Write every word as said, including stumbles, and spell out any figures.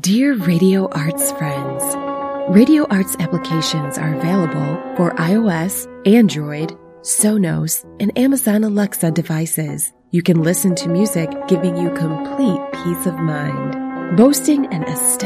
Dear Radio Arts friends, Radio Arts applications are available for iOS, Android, Sonos, and Amazon Alexa devices. You can listen to music, giving you complete peace of mind. Boasting an aesthetic